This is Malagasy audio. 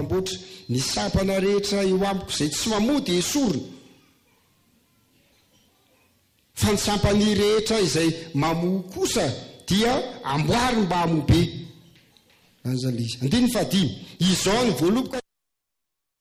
manamboatra ny sampana rehetra eo amiko izay tsy mamoa dia esorona fa ny sampany rehetra izay mamoa kosa dia amboary mba hamoa be. Anjalizy 15 izao ny voaloboka